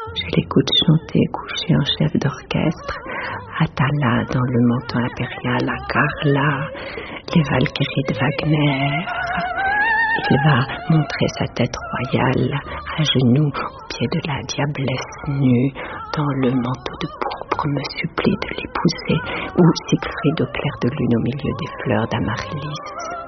Je l'écoute chanter couché en chef d'orchestre, Atala dans le manteau impérial, à Carla, les Valkyries de Wagner. Il va montrer sa tête royale, à genoux, au pied de la diablesse nue, dans le manteau de pourpre, me supplie de l'épouser, ou Siegfried au clair de lune au milieu des fleurs d'Amaryllis.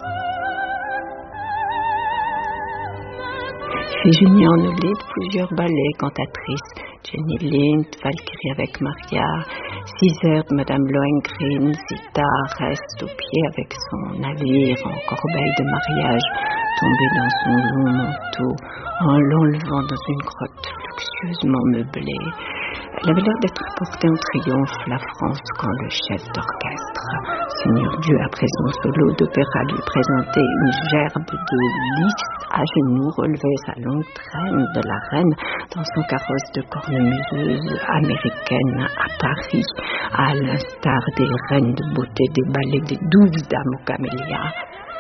Virginie Annelé de plusieurs ballets, cantatrices, Jenny Lind, Valkyrie avec Maria, 6 heures de Madame Lohengrin, Zita reste au pied avec son navire en corbeille de mariage, tombé dans son long manteau, en l'enlevant dans une grotte luxueusement meublée. Elle avait l'air d'être apportée en triomphe la France quand le chef d'orchestre, Seigneur Dieu, après son solo d'opéra, lui présentait une gerbe de lys à genoux, relevait sa longue traîne de la reine dans son carrosse de cornemuse américaine à Paris, à l'instar des reines de beauté des ballets des 12 dames aux camélias.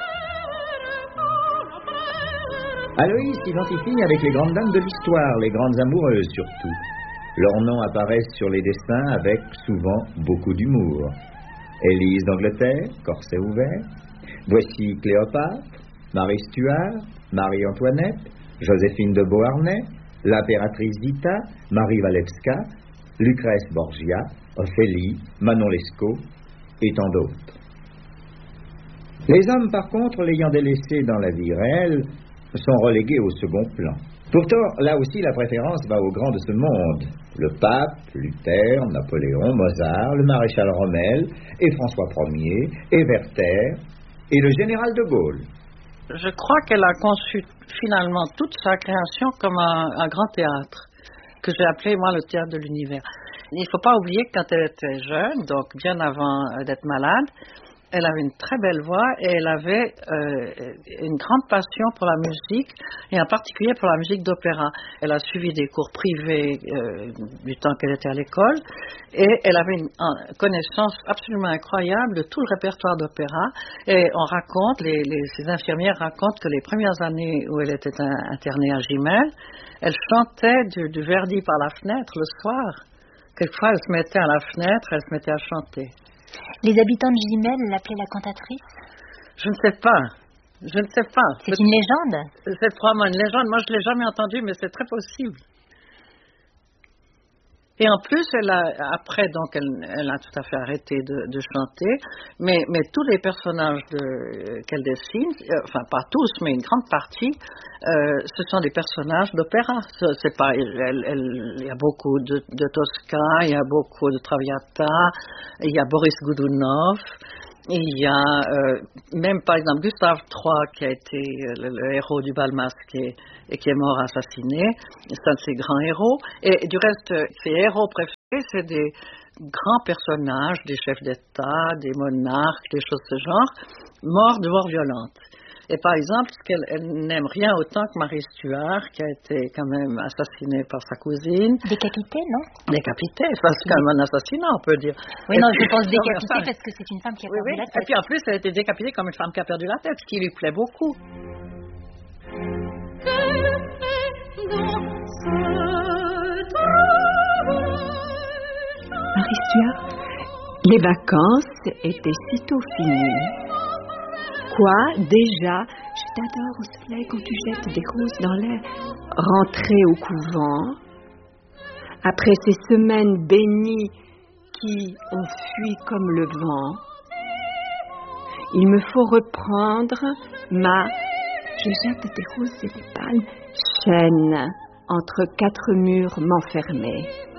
Aloïs s'identifie avec les grandes dames de l'histoire, les grandes amoureuses surtout. Leurs noms apparaissent sur les dessins avec, souvent, beaucoup d'humour. Élise d'Angleterre, corset ouvert. Voici Cléopâtre, Marie Stuart, Marie-Antoinette, Joséphine de Beauharnais, l'impératrice Zita, Marie Walewska, Lucrèce Borgia, Ophélie, Manon Lescaut et tant d'autres. Les hommes, par contre, l'ayant délaissé dans la vie réelle, sont relégués au second plan. Pourtant, là aussi, la préférence va aux grands de ce monde. Le pape, Luther, Napoléon, Mozart, le maréchal Rommel, et François Ier, et Werther, et le général de Gaulle. Je crois qu'elle a conçu finalement toute sa création comme un grand théâtre, que j'ai appelé, moi, le théâtre de l'univers. Il ne faut pas oublier que quand elle était jeune, donc bien avant d'être malade, elle avait une très belle voix et elle avait une grande passion pour la musique et en particulier pour la musique d'opéra. Elle a suivi des cours privés du temps qu'elle était à l'école et elle avait une connaissance absolument incroyable de tout le répertoire d'opéra. Et on raconte, ces infirmières racontent que les premières années où elle était internée à Gimel, elle chantait du Verdi par la fenêtre le soir. Quelquefois, elle se mettait à la fenêtre, elle se mettait à chanter. Les habitants de Gimel l'appelaient la cantatrice? Je ne sais pas. C'est une légende? C'est probablement une légende. Moi, je ne l'ai jamais entendue, mais c'est très possible. Et en plus, après, donc, elle a tout à fait arrêté de chanter, mais tous les personnages qu'elle dessine, enfin pas tous, mais une grande partie, ce sont des personnages d'opéra. C'est pas, il y a beaucoup de Tosca, il y a beaucoup de Traviata, il y a Boris Godunov. Il y a même par exemple Gustave III qui a été le héros du bal masqué et qui est mort assassiné. C'est un de ses grands héros. Et du reste, ses héros préférés, c'est des grands personnages, des chefs d'État, des monarques, des choses de ce genre, morts de mort violente. Et par exemple, elle n'aime rien autant que Marie Stuart, qui a été quand même assassinée par sa cousine. Décapitée, non? Décapitée, c'est quand même un assassinat, on peut dire. Oui, non, je pense décapitée parce que c'est une femme qui a perdu la tête. Et puis en plus, elle a été décapitée comme une femme qui a perdu la tête, ce qui lui plaît beaucoup. Marie Stuart, les vacances étaient sitôt finies. Quoi, déjà, je t'adore au soleil quand tu jettes des roses dans l'air. Rentrer au couvent, après ces semaines bénies qui ont fui comme le vent, il me faut reprendre je jette des roses et des palmes, chaîne entre 4 murs m'enfermer.